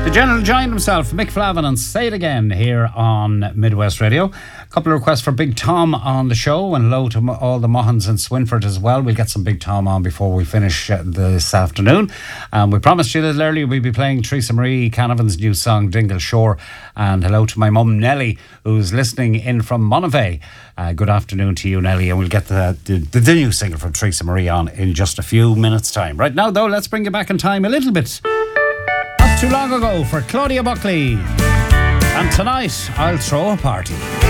The General joined himself, Mick Flavin, and Say It Again here on Midwest Radio. A couple of requests for Big Tom on the show, and hello to all the Mohans in Swinford as well. We'll get some Big Tom on before we finish this afternoon. We promised you a little earlier we'll be playing Teresa Marie Canavan's new song, Dingle Shore. And hello to my mum, Nellie, who's listening in from Monivea. Good afternoon to you, Nellie, and we'll get the new single from Teresa Marie on in just a few minutes' time. Right now, though, let's bring you back in time a little bit. Not too long ago for Claudia Buckley. And tonight, I'll throw a party.